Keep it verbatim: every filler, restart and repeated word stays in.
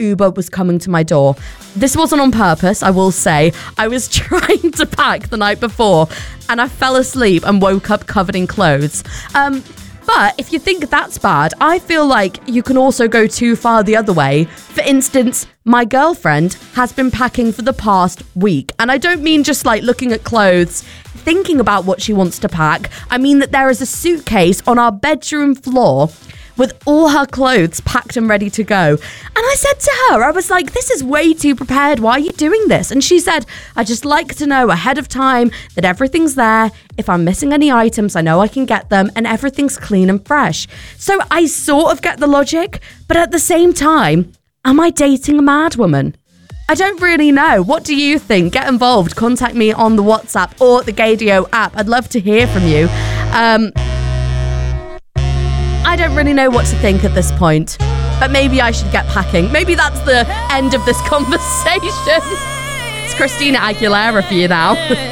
Uber was coming to my door. This wasn't on purpose, I will say. I was trying to pack the night before and I fell asleep and woke up covered in clothes. Um, but if you think that's bad, I feel like you can also go too far the other way. For instance, my girlfriend has been packing for the past week. And I don't mean just like looking at clothes, thinking about what she wants to pack. I mean that there is a suitcase on our bedroom floor with all her clothes packed and ready to go. And I said to her, I was like, this is way too prepared. Why are you doing this? And she said, I just like to know ahead of time that everything's there. If I'm missing any items, I know I can get them and everything's clean and fresh. So I sort of get the logic, but at the same time, am I dating a mad woman? I don't really know. What do you think? Get involved. Contact me on the WhatsApp or the Gaydio app. I'd love to hear from you. Um... I don't really know what to think at this point, but maybe I should get packing. Maybe that's the end of this conversation. It's Christina Aguilera for you now.